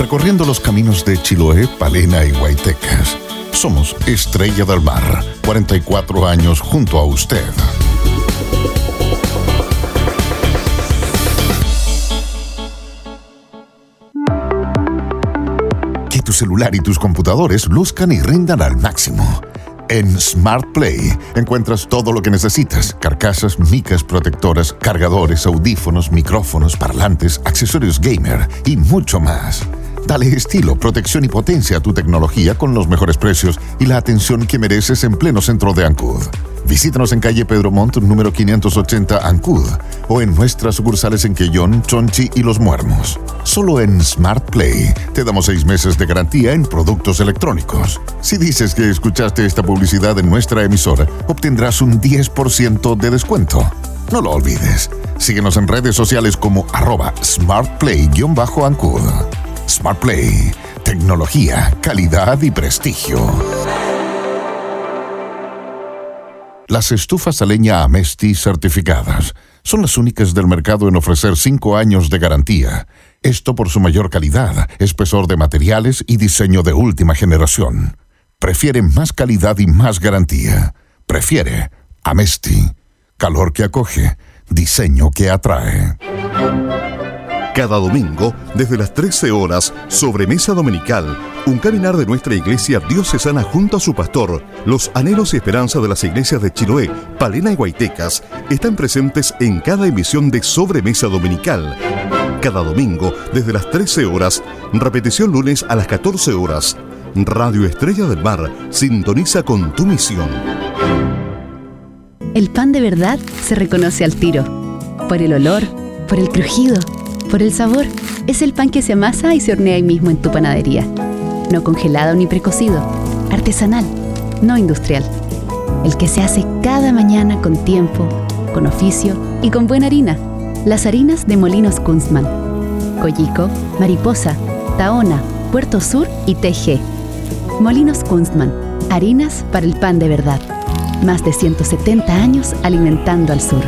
recorriendo los caminos de Chiloé, Palena y Guaitecas. Somos Estrella del Mar, 44 años junto a usted. Que tu celular y tus computadores luzcan y rindan al máximo. En Smart Play encuentras todo lo que necesitas: carcasas, micas protectoras, cargadores, audífonos, micrófonos, parlantes, accesorios gamer y mucho más. Dale estilo, protección y potencia a tu tecnología con los mejores precios y la atención que mereces en pleno centro de Ancud. Visítanos en calle Pedro Montt, número 580, Ancud, o en nuestras sucursales en Quellón, Chonchi y Los Muermos. Solo en Smart Play te damos 6 meses de garantía en productos electrónicos. Si dices que escuchaste esta publicidad en nuestra emisora, obtendrás un 10% de descuento. No lo olvides. Síguenos en redes sociales como @smartplay_Ancud. Smart Play. Tecnología, calidad y prestigio. Las estufas a leña Amesti certificadas son las únicas del mercado en ofrecer 5 años de garantía. Esto por su mayor calidad, espesor de materiales y diseño de última generación. Prefiere más calidad y más garantía. Prefiere Amesti. Calor que acoge, diseño que atrae. Cada domingo, desde las 13 horas, Sobremesa Dominical, un caminar de nuestra iglesia diocesana junto a su pastor. Los anhelos y esperanzas de las iglesias de Chiloé, Palena y Guaitecas están presentes en cada emisión de Sobremesa Dominical. Cada domingo, desde las 13 horas, repetición lunes a las 14 horas. Radio Estrella del Mar sintoniza con tu misión. El pan de verdad se reconoce al tiro. Por el olor, por el crujido, por el sabor. Es el pan que se amasa y se hornea ahí mismo en tu panadería. No congelado ni precocido. Artesanal, no industrial. El que se hace cada mañana con tiempo, con oficio y con buena harina. Las harinas de Molinos Kunstmann. Coyico, Mariposa, Tahona, Puerto Sur y TG. Molinos Kunstmann. Harinas para el pan de verdad. Más de 170 años alimentando al sur.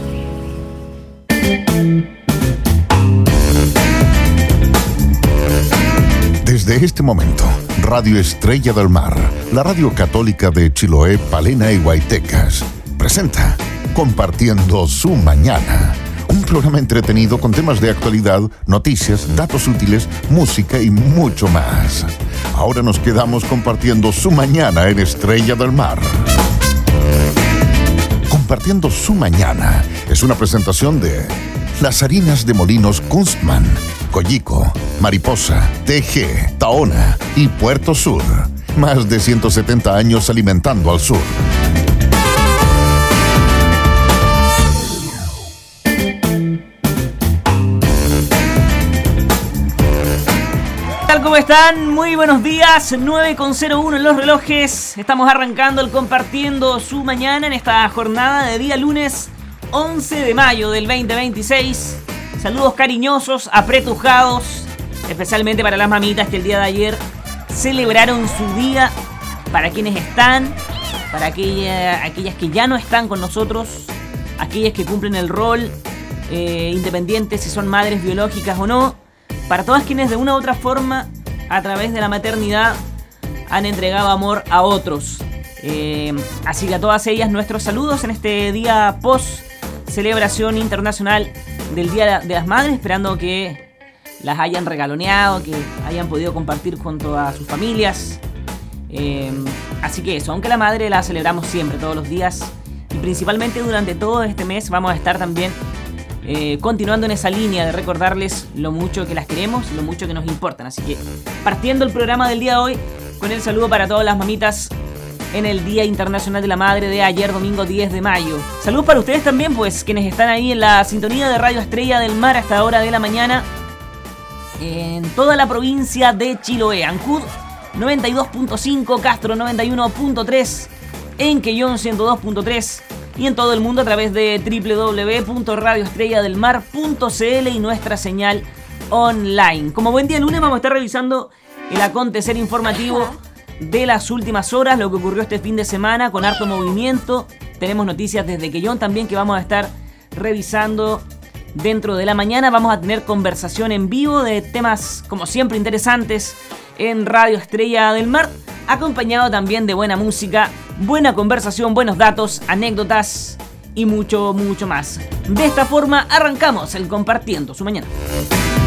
Desde este momento, Radio Estrella del Mar, la radio católica de Chiloé, Palena y Guaitecas, presenta Compartiendo su Mañana. Un programa entretenido con temas de actualidad, noticias, datos útiles, música y mucho más. Ahora nos quedamos compartiendo su mañana en Estrella del Mar. Compartiendo su Mañana es una presentación de las harinas de Molinos Kunstmann, Coyico, Mariposa, TG, Tahona y Puerto Sur. Más de 170 años alimentando al sur. ¿Cómo están? Muy buenos días, 9:01 en los relojes. Estamos arrancando el Compartiendo su Mañana en esta jornada de día lunes 11 de mayo del 2026. Saludos cariñosos, apretujados, especialmente para las mamitas que el día de ayer celebraron su día. Para quienes están, para aquellas que ya no están con nosotros, aquellas que cumplen el rol, independiente si son madres biológicas o no. Para todas quienes de una u otra forma, a través de la maternidad, han entregado amor a otros. Así que a todas ellas nuestros saludos en este día post celebración internacional del Día de las Madres, esperando que las hayan regaloneado, que hayan podido compartir junto a sus familias. Así que eso, aunque la madre la celebramos siempre, todos los días, y principalmente durante todo este mes vamos a estar también continuando en esa línea de recordarles lo mucho que las queremos, lo mucho que nos importan. Así que partiendo el programa del día de hoy con el saludo para todas las mamitas en el Día Internacional de la Madre de ayer, domingo 10 de mayo. Saludos para ustedes también, pues, quienes están ahí en la sintonía de Radio Estrella del Mar a esta hora de la mañana en toda la provincia de Chiloé. Ancud 92.5, Castro 91.3, en Quellón 102.3 y en todo el mundo a través de www.radioestrelladelmar.cl y nuestra señal online. Como buen día lunes vamos a estar revisando el acontecer informativo de las últimas horas, lo que ocurrió este fin de semana con harto movimiento. Tenemos noticias desde Quellón también que vamos a estar revisando Dentro de la mañana vamos a tener conversación en vivo de temas, como siempre, interesantes en Radio Estrella del Mar, acompañado también de buena música, buena conversación, buenos datos, anécdotas y mucho, mucho más. De esta forma arrancamos el Compartiendo su Mañana.